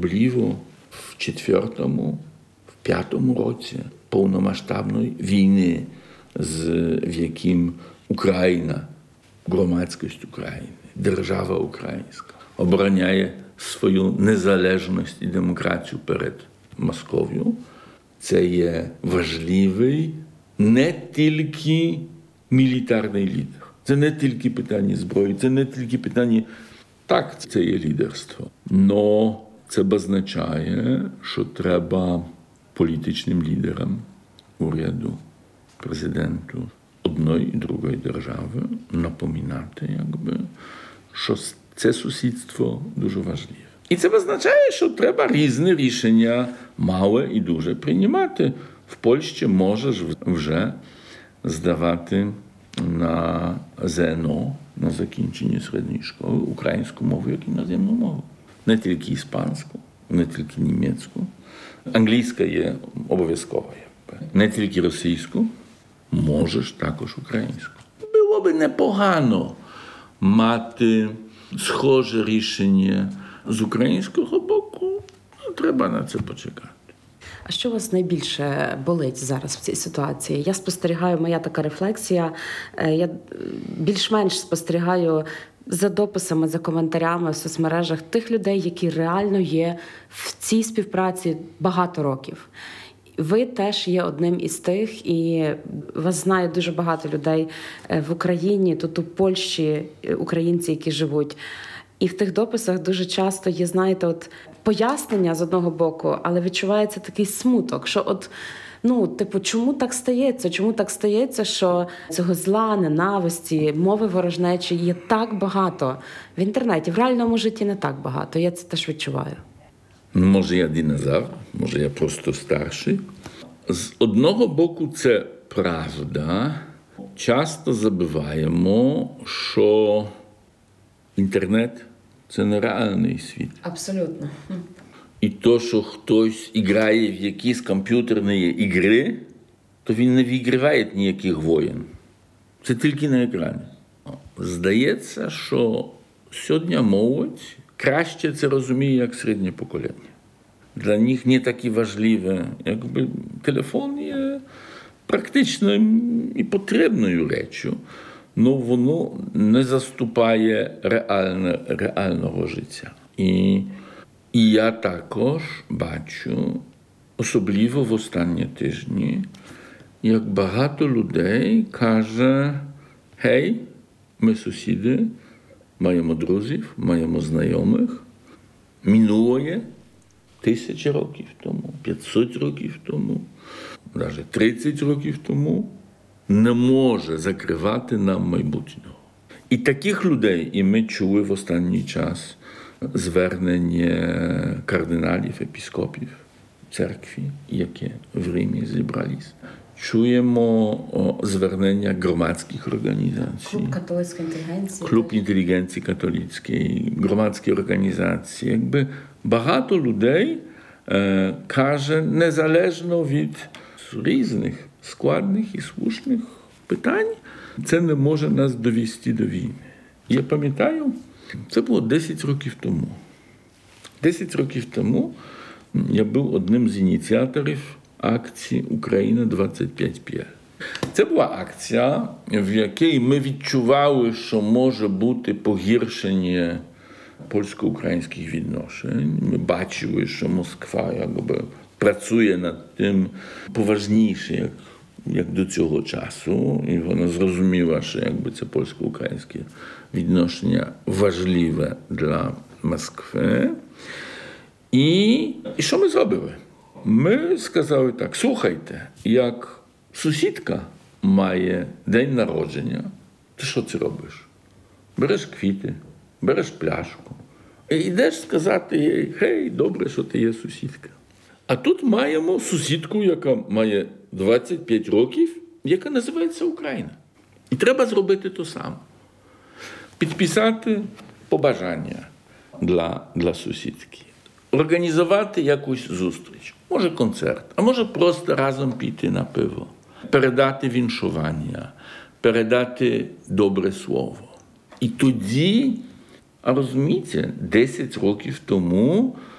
особливо в 4-му, в 5-му році повномасштабної війни, в яким Україна, громадськість України, держава українська обороняє свою незалежність і демократію перед Московією. Це є важливий не тільки мілітарний лідер. Це не тільки питання зброї, це не тільки питання, так, це є лідерство. Но це означає, що треба політичним лідерам, уряду, президенту одної і другої держави напоминати, що це сусідство дуже важливе. І це означає, що треба різні рішення, мале і дуже, приймати. В Польщі можеш вже здавати на ЗНО, на закінченні середньої школи, українську мову як іноземну мову. Не тільки іспанську, не тільки німецьку. Англійська є обов'язкова. Не тільки російську, можеш також українську. Було б непогано мати схоже рішення з українського боку, треба на це почекати. А що вас найбільше болить зараз в цій ситуації? Я спостерігаю, моя така рефлексія, я більш-менш спостерігаю за дописами, за коментарями в соцмережах тих людей, які реально є в цій співпраці багато років. Ви теж є одним із тих, і вас знає дуже багато людей в Україні, тут у Польщі, українці, які живуть. І в тих дописах дуже часто є, знаєте, от пояснення з одного боку, але відчувається такий смуток, що чому так стається? Чому так стається, що цього зла, ненависті, мови ворожнечі є так багато в інтернеті? В реальному житті не так багато, я це теж відчуваю. Може, я динозавр, може, я просто старший. З одного боку, це правда. Часто забуваємо, що інтернет – це нереальний світ. Абсолютно. І то, що хтось грає в якісь комп'ютерні ігри, то він не виграває ніяких воєн. Це тільки на екрані. Здається, що сьогодні молодь краще це розуміє, як середнє покоління. Для них не такі важливі, телефон є практичною і потрібною речю, але воно не заступає реального життя. І я також бачу, особливо в останні тижні, як багато людей каже: «Гей, ми сусіди, маємо друзів, маємо знайомих, минуло є 1000 років тому, 500 років тому, навіть 30 років тому, не може закривати нам майбутнього». І таких людей, і ми чули в останній час звернення кардиналів, епіскопів церкви, які в Римі зібрались. Чуємо звернення громадських організацій. Клуб католицької інтелігенції. Клуб інтелігенції католицької, громадські організації. Багато людей каже, незалежно від різних складних і слушних питань, це не може нас довести до війни. Я пам'ятаю, це було 10 років тому. 10 років тому я був одним з ініціаторів акції «Україна 25+». Це була акція, в якій ми відчували, що може бути погіршення польсько-українських відношень. Ми бачили, що Москва працює над тим поважніше, як до цього часу. І вона зрозуміла, що це польсько-українське відношення важливе для Москви. І що ми зробили? Ми сказали так: слухайте, як сусідка має день народження, ти що це робиш? Береш квіти, береш пляшку і йдеш сказати їй: «Гей, добре, що ти є сусідка». А тут маємо сусідку, яка має 25 років, яка називається Україна. І треба зробити те саме. Підписати побажання для сусідки. Організувати якусь зустріч. Може концерт, а може просто разом піти на пиво. Передати віншування, передати добре слово. І тоді, розумієте, 10 років тому